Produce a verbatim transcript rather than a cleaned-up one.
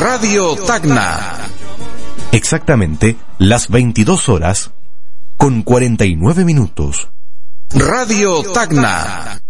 Radio Tacna. Exactamente las veintidós horas con cuarenta y nueve minutos. Radio Tacna.